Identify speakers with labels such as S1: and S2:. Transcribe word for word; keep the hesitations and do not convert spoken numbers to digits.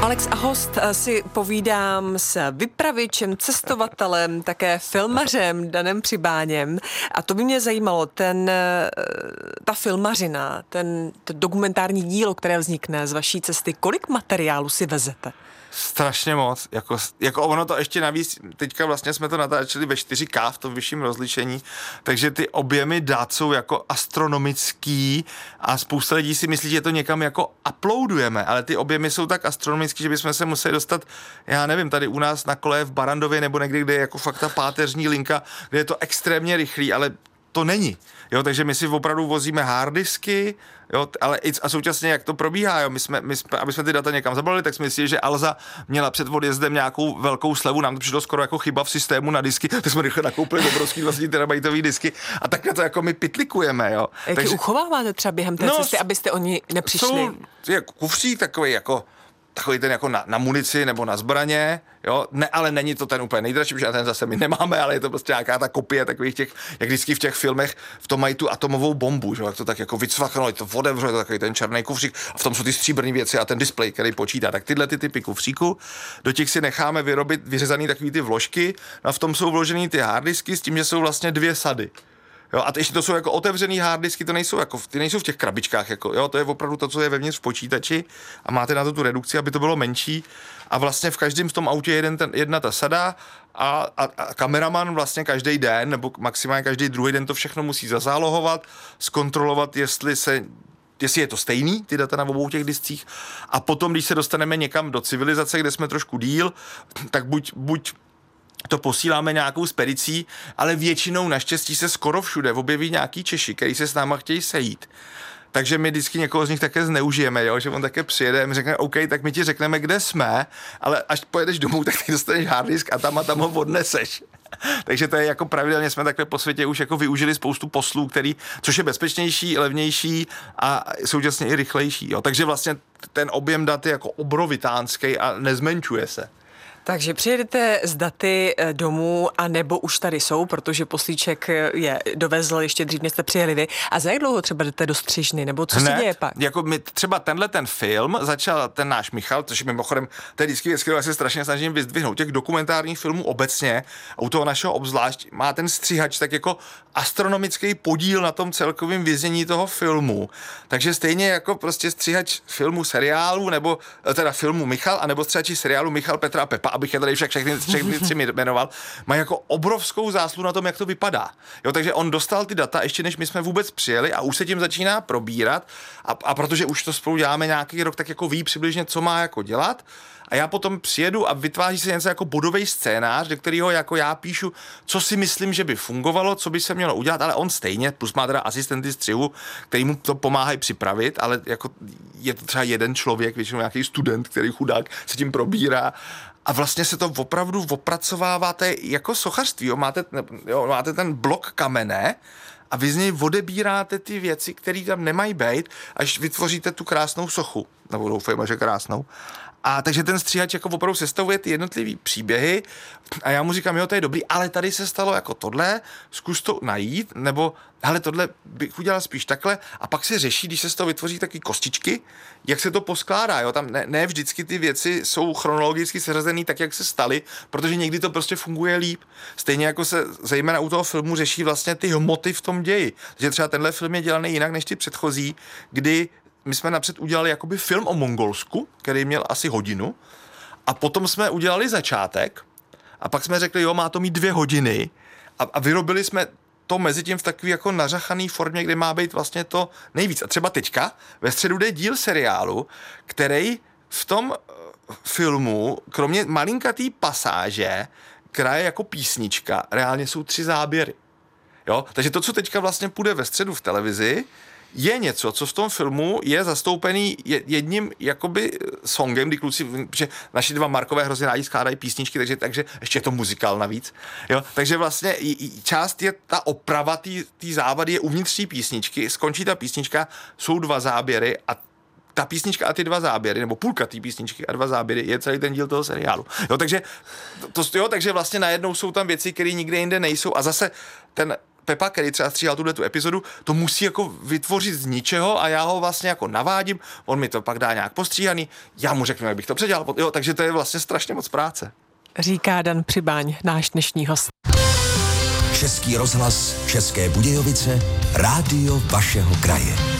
S1: Alex a host si povídám s vypravičem, cestovatelem, také filmařem Danem Přibáněm. A to by mě zajímalo, ten, ta filmařina, ten, to dokumentární dílo, které vznikne z vaší cesty, kolik materiálu si vezete?
S2: Strašně moc, jako, jako ono to ještě navíc, teďka vlastně jsme to natáčeli ve čtyři ká v tom vyšším rozlišení, takže ty objemy dat jsou jako astronomický a spousta lidí si myslí, že to někam jako uploadujeme, ale ty objemy jsou tak astronomický, že bychom se museli dostat, já nevím, tady u nás na kole v Barandově nebo někde, kde je jako fakt ta páteřní linka, kde je to extrémně rychlý, ale to není. Jo, takže my si opravdu vozíme harddisky, jo, ale i, a současně jak to probíhá, jo, my jsme, my jsme, aby jsme ty data někam zabalili, tak jsme mysleli, že Alza měla před odjezdem nějakou velkou slevu, nám to přišlo skoro jako chyba v systému na disky, tak jsme rychle nakoupili obrovský dvacet terabajtový disky a takhle to jako my pitlikujeme, jo.
S1: Jak takže uchováváte třeba během té no, cesty, abyste oni nepřišli?
S2: Jsou je, kufřík takový jako takový ten jako na, na munici nebo na zbraně, jo, ne, ale není to ten úplně nejdražší, protože ten zase my nemáme, ale je to prostě nějaká ta kopie takových těch, jak vždycky v těch filmech, v tom mají tu atomovou bombu, že, jak to tak jako vycvakno, je to otevřelo, je to takový ten černý kufřík a v tom jsou ty stříbrné věci a ten displej, který počítá, tak tyhle ty typy kufříku, do těch si necháme vyrobit vyřezaný takový ty vložky a v tom jsou vložený ty harddisky s tím, že jsou vlastně dvě sady. Jo, a ještě to jsou jako otevřený harddisky, to nejsou jako, ty nejsou v těch krabičkách, jako, jo, to je opravdu to, co je vevnitř v počítači a máte na to tu redukci, aby to bylo menší a vlastně v každém v tom autě je jeden ten, jedna ta sada a, a, a kameraman vlastně každý den nebo maximálně každý druhý den to všechno musí zazálohovat, zkontrolovat, jestli se jestli je to stejný, ty data na obou těch discích a potom, když se dostaneme někam do civilizace, kde jsme trošku díl, tak buď, buď to posíláme nějakou spedicí, ale většinou naštěstí se skoro všude objeví nějaký Češi, který se s náma chtějí sejít. Takže my vždycky někoho z nich také zneužijeme, jo? Že on také přijede a my řekne, OK, tak my ti řekneme, kde jsme, ale až pojedeš domů, tak ty dostaneš harddisk a tam a tam ho odneseš. Takže to je jako pravidelně jsme takhle po světě už jako využili spoustu poslů, který, což je bezpečnější, levnější a současně i rychlejší. Jo? Takže vlastně ten objem dat je jako obrovitánský a nezmenšuje se.
S1: Takže přijedete z daty domů a nebo už tady jsou, protože poslíček je dovezl ještě dřív, než jste přijeli vy. A za jak dlouho třeba jdete do střižny, nebo co
S2: Hned,
S1: se děje pak?
S2: Jako my, třeba tenhle ten film začal ten náš Michal, což mimochodem, to je vždycky věc, kterou já se strašně snažím vyzdvihnout. Těch dokumentárních filmů obecně, a u toho našeho obzvlášť, má ten stříhač tak jako astronomický podíl na tom celkovém vězení toho filmu. Takže stejně jako prostě stříhač filmu seriálu, nebo teda filmu Michal, anebo stříhači seriálu Michal, Petra a Pepa, abych je tady však všechny, všechny tři jmenoval, mají jako obrovskou zásluhu na tom, jak to vypadá. Jo, takže on dostal ty data ještě než my jsme vůbec přijeli a už se tím začíná probírat a, a protože už to spolu děláme nějaký rok, tak jako ví přibližně, co má jako dělat. A já potom přijedu a vytváří se něco jako bodový scénář, do kterého jako já píšu, co si myslím, že by fungovalo, co by se mělo udělat, ale on stejně, plus má teda asistenty střihu, který mu to pomáhají připravit, ale jako je to třeba jeden člověk, většinou nějaký student, který chudák se tím probírá. A vlastně se to opravdu opracováváte jako sochařství, jo? Máte, jo, máte ten blok kamene a vy z něj odebíráte ty věci, které tam nemají být, až vytvoříte tu krásnou sochu. Nebo doufejme, že krásnou. A takže ten stříhač jako opravdu sestavuje ty jednotlivý příběhy a já mu říkám, jo, to je dobrý, ale tady se stalo jako tohle, zkus to najít, nebo hele, tohle bych udělal spíš takhle a pak se řeší, když se z toho vytvoří taky kostičky, jak se to poskládá, jo, tam ne, ne vždycky ty věci jsou chronologicky seřazený tak, jak se staly, protože někdy to prostě funguje líp. Stejně jako se zejména u toho filmu řeší vlastně ty hmoty v tom ději. Takže třeba tenhle film je dělaný jinak než ty předchozí, kdy my jsme napřed udělali jakoby film o Mongolsku, který měl asi hodinu a potom jsme udělali začátek a pak jsme řekli, jo, má to mít dvě hodiny a, a vyrobili jsme to mezi tím v takový jako nařachaný formě, kde má být vlastně to nejvíc. A třeba teďka ve středu jde díl seriálu, který v tom filmu, kromě malinkatý pasáže, která je jako písnička, reálně jsou tři záběry. Jo? Takže to, co teďka vlastně půjde ve středu v televizi, je něco, co v tom filmu je zastoupený jedním jakoby songem, kdy kluci, protože naši dva Markové hrozně rádi skládají písničky, takže, takže ještě je to muzikál navíc. Jo? Takže vlastně část je ta oprava té závady je uvnitř té písničky, skončí ta písnička, jsou dva záběry a ta písnička a ty dva záběry, nebo půlka té písničky a dva záběry je celý ten díl toho seriálu. Jo, takže, to, jo, takže vlastně najednou jsou tam věci, které nikde jinde nejsou a zase ten Pepa, který třeba stříhal tuhle tu epizodu, to musí jako vytvořit z ničeho a já ho vlastně jako navádím, on mi to pak dá nějak postříhaný, já mu řeknu, jak bych to předělal, jo, takže to je vlastně strašně moc práce.
S1: Říká Dan Přibáň, náš dnešní host.
S3: Český rozhlas, České Budějovice, rádio vašeho kraje.